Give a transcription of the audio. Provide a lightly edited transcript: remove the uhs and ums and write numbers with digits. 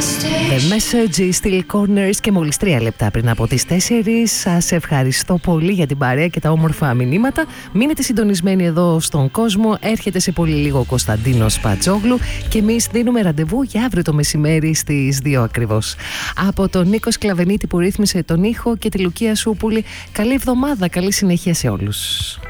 The Message, Still Corners και μόλις 3 λεπτά πριν από τις 4. Σας ευχαριστώ πολύ για την παρέα και τα όμορφα μηνύματα. Μείνετε συντονισμένοι εδώ στον κόσμο. Έρχεται σε πολύ λίγο ο Κωνσταντίνος Πατζόγλου και εμείς δίνουμε ραντεβού για αύριο το μεσημέρι στις 2 ακριβώς. Από τον Νίκο Σκλαβενίτη που ρύθμισε τον ήχο και τη Λουκία Σούπουλη, καλή εβδομάδα, καλή συνέχεια σε όλους.